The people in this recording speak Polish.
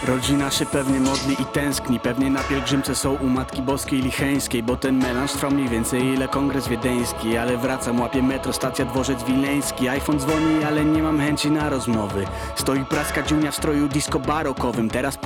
Rodzina się pewnie modli i tęskni. Pewnie na pielgrzymce są u Matki Boskiej Licheńskiej, bo ten melanż trwa mniej więcej ile kongres wiedeński. Ale wracam, łapię metro, stacja Dworzec Wileński. iPhone dzwoni, ale nie mam chęci na rozmowy. Stoi praska dziunia w stroju disco barokowym. Teraz